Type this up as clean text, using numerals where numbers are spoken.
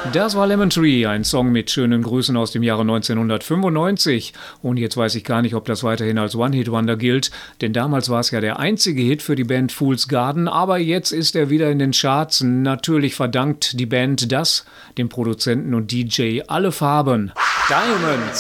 Das war Lemon Tree, ein Song mit schönen Grüßen aus dem Jahre 1995. Und jetzt weiß ich gar nicht, ob das weiterhin als One-Hit-Wonder gilt, denn damals war es ja der einzige Hit für die Band Fool's Garden, aber jetzt ist er wieder in den Charts. Natürlich verdankt die Band das dem Produzenten und DJ Alle Farben. Diamonds.